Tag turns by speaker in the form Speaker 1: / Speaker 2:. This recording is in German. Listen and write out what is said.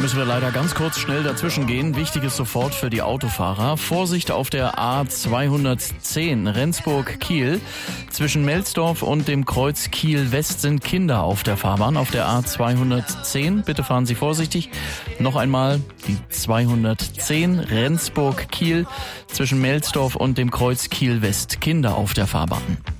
Speaker 1: müssen wir leider ganz kurz schnell dazwischen gehen. Wichtiges sofort für die Autofahrer. Vorsicht auf der A210 Rendsburg-Kiel. Zwischen Melsdorf und dem Kreuz Kiel-West sind Kinder auf der Fahrbahn. Auf der A210, bitte fahren Sie vorsichtig. Noch einmal die 210 Rendsburg-Kiel. Zwischen Melsdorf und dem Kreuz Kiel-West Kinder auf der Fahrbahn.